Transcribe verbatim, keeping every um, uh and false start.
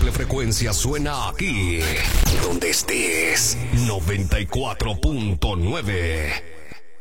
triple frecuencia suena aquí. Donde estés, noventa y cuatro punto nueve.